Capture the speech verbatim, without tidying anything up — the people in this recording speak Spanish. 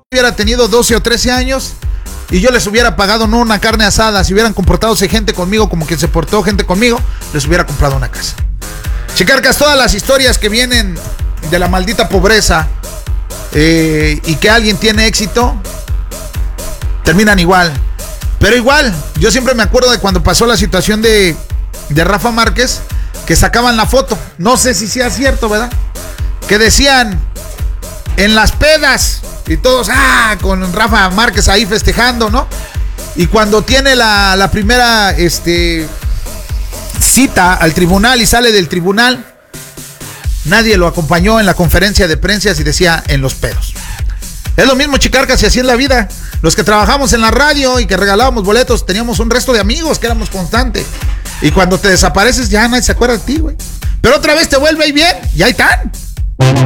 hubiera tenido doce o trece años y yo les hubiera pagado no una carne asada, si hubieran comportadose gente conmigo como quien se portó gente conmigo, les hubiera comprado una casa. Chicarcas, todas las historias que vienen de la maldita pobreza eh, y que alguien tiene éxito, terminan igual. Pero igual, yo siempre me acuerdo de cuando pasó la situación de, de Rafa Márquez, que sacaban la foto, no sé si sea cierto, ¿verdad? Que decían, en las pedas, y todos, ah, con Rafa Márquez ahí festejando, ¿no? Y cuando tiene la, la primera este, cita al tribunal y sale del tribunal, nadie lo acompañó en la conferencia de prensa y decía, en los pedos. Es lo mismo, Chicarcas, y así es la vida. Los que trabajamos en la radio y que regalábamos boletos, teníamos un resto de amigos que éramos constantes. Y cuando te desapareces, ya nadie se acuerda de ti, güey. Pero otra vez te vuelve ahí bien, y ahí están.